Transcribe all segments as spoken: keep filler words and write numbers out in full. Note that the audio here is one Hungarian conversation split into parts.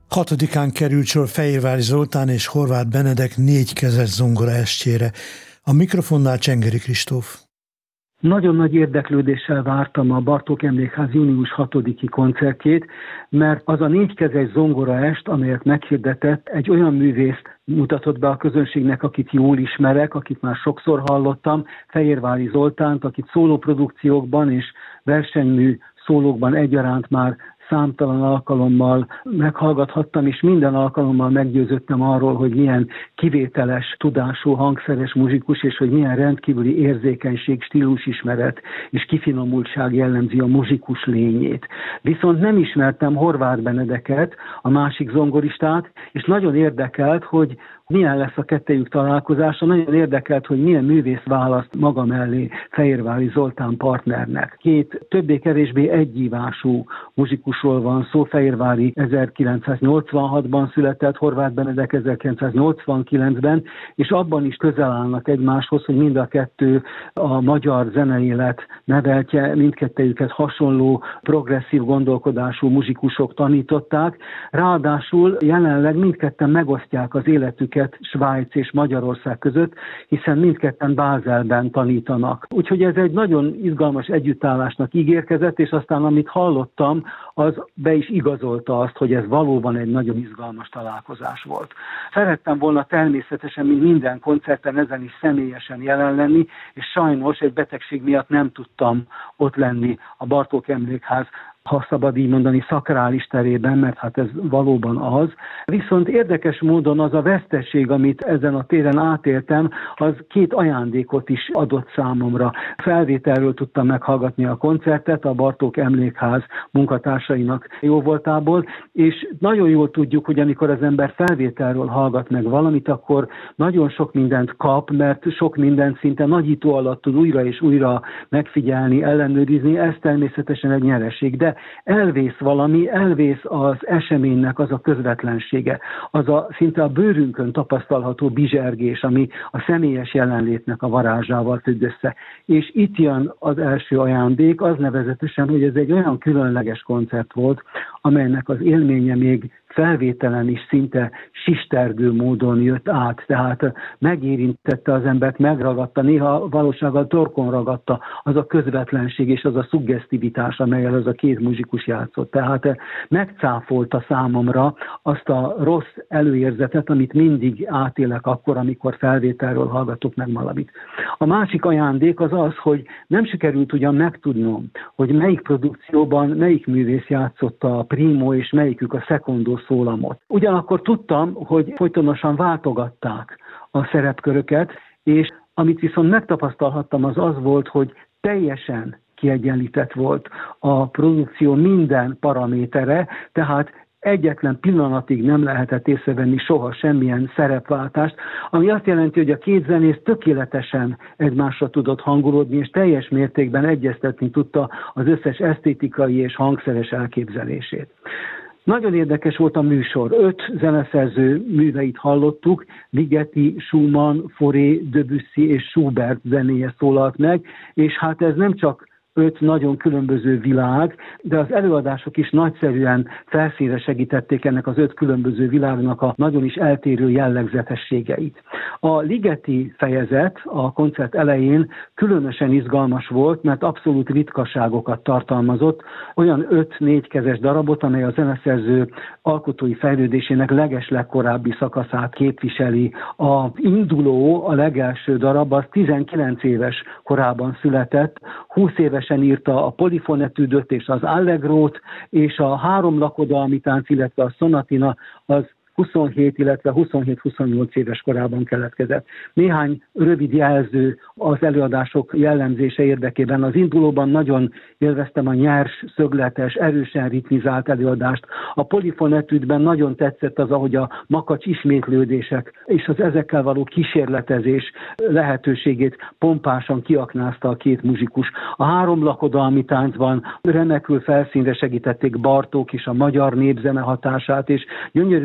Hatodikán került sor Fehérvári Zoltán és Horváth Benedek négykezes zongora estjére. A mikrofonnál Csengeri Kristóf. Nagyon nagy érdeklődéssel vártam a Bartók Emlékház június hatodiki koncertjét, mert az a négykezes zongoraest, amelyet meghirdetett, egy olyan művészt mutatott be a közönségnek, akit jól ismerek, akit már sokszor hallottam, Fehérvári Zoltánt, akit szólóprodukciókban és versenymű szólókban egyaránt már számtalan alkalommal meghallgathattam, és minden alkalommal meggyőződtem arról, hogy milyen kivételes tudású hangszeres muzsikus, és hogy milyen rendkívüli érzékenység, stílusismeret és kifinomultság jellemzi a muzsikus lényét. Viszont nem ismertem Horváth Benedeket, a másik zongoristát, és nagyon érdekelt, hogy milyen lesz a kettejük találkozása, nagyon érdekelt, hogy milyen művész választ maga mellé Fehérvári Zoltán partnernek. Két többé-kevésbé egyívású muzsikusról van szó, Fehérvári ezerkilencszáznyolcvanhatban született, Horváth Benedek ezerkilencszáznyolcvankilencben, és abban is közel állnak egymáshoz, hogy mind a kettő a magyar zeneélet neveltje, mindkettejüket hasonló progresszív gondolkodású muzsikusok tanították, ráadásul jelenleg mindketten megosztják az életüket Svájc és Magyarország között, hiszen mindketten Bázelben tanítanak. Úgyhogy ez egy nagyon izgalmas együttállásnak ígérkezett, és aztán amit hallottam, az be is igazolta azt, hogy ez valóban egy nagyon izgalmas találkozás volt. Szerettem volna természetesen, mint minden koncerten ezen is személyesen jelen lenni, és sajnos egy betegség miatt nem tudtam ott lenni a Bartók Emlékház, ha szabad így mondani, szakrális terében, mert hát ez valóban az. Viszont érdekes módon az a veszteség, amit ezen a téren átéltem, az két ajándékot is adott számomra. Felvételről tudtam meghallgatni a koncertet a Bartók Emlékház munkatársainak jóvoltából, és nagyon jól tudjuk, hogy amikor az ember felvételről hallgat meg valamit, akkor nagyon sok mindent kap, mert sok mindent szinte nagyító alatt tud újra és újra megfigyelni, ellenőrizni, ez természetesen egy nyereség. De elvész valami, elvész az eseménynek az a közvetlensége, az a szinte a bőrünkön tapasztalható bizsergés, ami a személyes jelenlétnek a varázsával függ össze. És itt jön az első ajándék, az nevezetesen, hogy ez egy olyan különleges koncert volt, amelynek az élménye még felvételen is szinte sistergő módon jött át, tehát megérintette az embert, megragadta, néha valósággal torkon ragadta az a közvetlenség és az a szuggesztivitás, amelyel az a két muzsikus játszott. Tehát megcáfolta számomra azt a rossz előérzetet, amit mindig átélek akkor, amikor felvételről hallgatok meg valamit. A másik ajándék az az, hogy nem sikerült ugyan megtudnom, hogy melyik produkcióban melyik művész játszotta a primo és melyikük a secondó szólamot. Ugyanakkor tudtam, hogy folytonosan váltogatták a szerepköröket, és amit viszont megtapasztalhattam, az az volt, hogy teljesen kiegyenlített volt a produkció minden paramétere, tehát egyetlen pillanatig nem lehetett észrevenni soha semmilyen szerepváltást, ami azt jelenti, hogy a két zenész tökéletesen egymásra tudott hangolódni, és teljes mértékben egyeztetni tudta az összes esztétikai és hangszeres elképzelését. Nagyon érdekes volt a műsor. Öt zeneszerző műveit hallottuk, Ligeti, Schumann, Fauré, Debussy és Schubert zenéje szólalt meg, és hát ez nem csak öt nagyon különböző világ, de az előadások is nagyszerűen felszínre segítették ennek az öt különböző világnak a nagyon is eltérő jellegzetességeit. A Ligeti fejezet a koncert elején különösen izgalmas volt, mert abszolút ritkaságokat tartalmazott, olyan öt négykezes darabot, amely a zeneszerző alkotói fejlődésének legeslegkorábbi szakaszát képviseli. A induló, a legelső darab, az tizenkilenc éves korában született, húsz éves írta a polifonetűdöt és az allegrót, és a három lakodalmi tánc, illetve a szonatina az huszonhét, illetve huszonhét-huszonnyolc éves korában keletkezett. Néhány rövid jelző az előadások jellemzése érdekében. Az indulóban nagyon élveztem a nyers, szögletes, erősen ritmizált előadást. A polifonetűdben nagyon tetszett az, ahogy a makacs ismétlődések és az ezekkel való kísérletezés lehetőségét pompásan kiaknázta a két muzsikus. A három lakodalmi táncban remekül felszínre segítették Bartók és a magyar népzene hatását, és gyönyörűen ki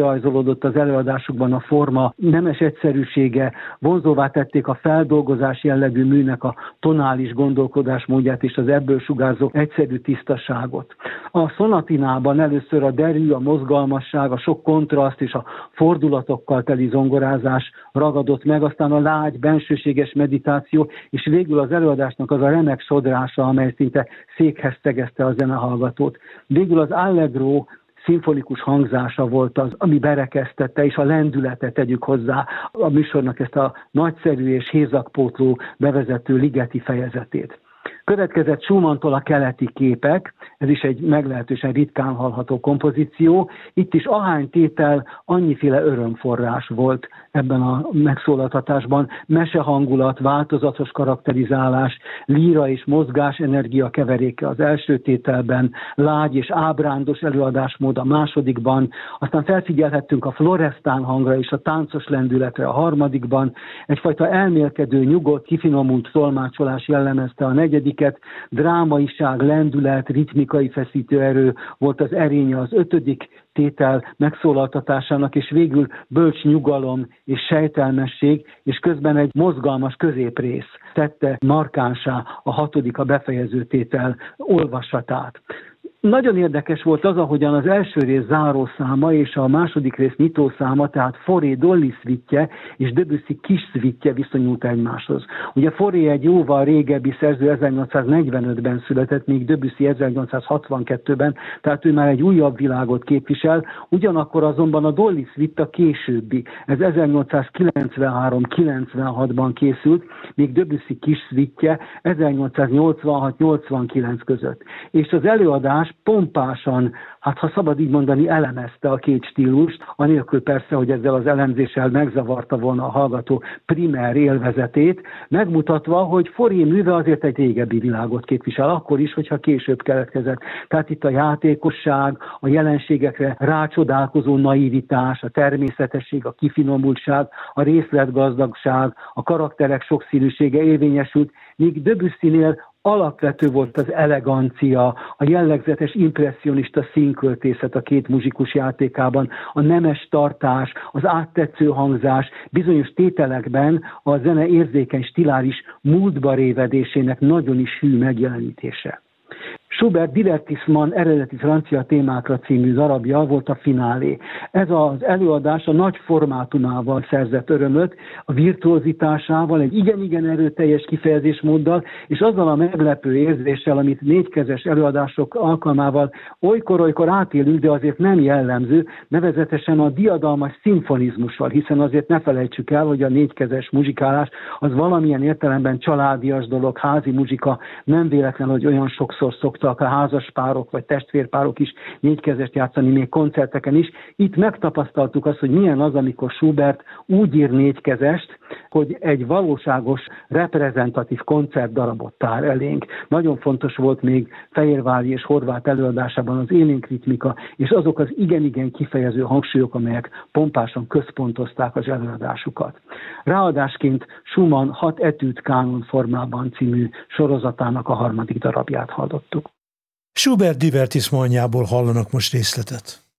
felrajzolódott az előadásukban a forma nemes egyszerűsége, vonzóvá tették a feldolgozás jellegű műnek a tonális gondolkodásmódját és az ebből sugárzó egyszerű tisztaságot. A szonatinában először a derű, a mozgalmasság, a sok kontraszt és a fordulatokkal teli zongorázás ragadott meg, aztán a lágy, bensőséges meditáció, és végül az előadásnak az a remek sodrása, amely szinte székhez tegezte a zenehallgatót. Végül az allegro szimfonikus hangzása volt az, ami berekeztette, és a lendületet tegyük hozzá a műsornak ezt a nagyszerű és hézagpótló bevezető ligeti fejezetét. Következett Schumanntól a keleti képek, ez is egy meglehetősen ritkán hallható kompozíció. Itt is ahány tétel, annyiféle örömforrás volt ebben a megszólaltatásban. Mesehangulat, változatos karakterizálás, líra és mozgás energia keveréke az első tételben, lágy és ábrándos előadásmód a másodikban, aztán felfigyelhettünk a floresztán hangra és a táncos lendületre a harmadikban, egyfajta elmélkedő, nyugodt, kifinomult tolmácsolás jellemezte a negyediket, drámaiság, lendület, ritmikai feszítő erő volt az erénye az ötödik tétel megszólaltatásának, és végül bölcs nyugalom és sejtelmesség, és közben egy mozgalmas középrész tette markánsá a hatodik, a befejező tétel olvasatát. Nagyon érdekes volt az, ahogyan az első rész zárószáma és a második rész nyitószáma, tehát Fauré Dolly szvitje és Debussy kis szvitje viszonyult egymáshoz. Ugye Fauré egy jóval régebbi szerző, ezernyolcszáznegyvenötben született, míg Debussy ezernyolcszázhatvankettőben, tehát ő már egy újabb világot képvisel, ugyanakkor azonban a Dolly szvitta későbbi, ez ezernyolcszázkilencvenhárom kilencvenhatban készült, míg Debussy kis szvitje ezernyolcszáznyolcvanhat nyolcvankilenc között. És az előadás pompásan, hát ha szabad így mondani, elemezte a két stílust, anélkül persze, hogy ezzel az elemzéssel megzavarta volna a hallgató primer élvezetét, megmutatva, hogy Fauré műve azért egy régebbi világot képvisel, akkor is, hogyha később keletkezett. Tehát itt a játékosság, a jelenségekre rácsodálkozó naivitás, a természetesség, a kifinomultság, a részletgazdagság, a karakterek sokszínűsége érvényesült, míg Debussynél alapvető volt az elegancia, a jellegzetes impresszionista színköltészet a két muzsikus játékában, a nemes tartás, az áttetsző hangzás, bizonyos tételekben a zene érzékeny stiláris múltba révedésének nagyon is hű megjelenítése. Schubert Divertissement eredeti francia témákra című darabja volt a finálé. Ez az előadás a nagy formátumával szerzett örömöt, a virtuozitásával, egy igen-igen erőteljes kifejezésmóddal, és azzal a meglepő érzéssel, amit négykezes előadások alkalmával olykor-olykor átélünk, de azért nem jellemző, nevezetesen a diadalmas szimfonizmussal, hiszen azért ne felejtsük el, hogy a négykezes muzsikálás az valamilyen értelemben családias dolog, házi muzsika, nem véletlen, hogy olyan sokszor szoktak a házaspárok vagy testvérpárok is négykezest játszani, még koncerteken is. Itt megtapasztaltuk azt, hogy milyen az, amikor Schubert úgy ír négykezest, hogy egy valóságos, reprezentatív koncertdarabot tár elénk. Nagyon fontos volt még Fehérvári és Horváth előadásában az élénk ritmika, és azok az igen-igen kifejező hangsúlyok, amelyek pompásan központozták az előadásukat. Ráadásként Schumann hat etűd kánon formában című sorozatának a harmadik darabját hallottuk. Schubert divertissementjából hallanak most részletet.